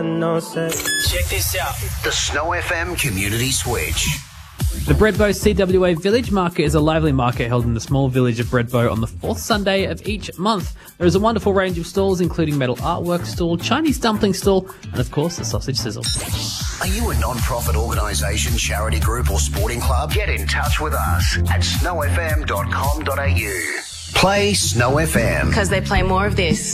Check this out. The Snow FM Community Switch. The Bredbo CWA Village Market is a lively market held in the small village of Bredbo on the fourth Sunday of each month. There is a wonderful range of stalls, including metal artwork stall, Chinese dumpling stall, and of course the sausage sizzle. Are you a non-profit organisation, charity group or sporting club? Get in touch with us at snowfm.com.au. Play Snow FM. Because they play more of this.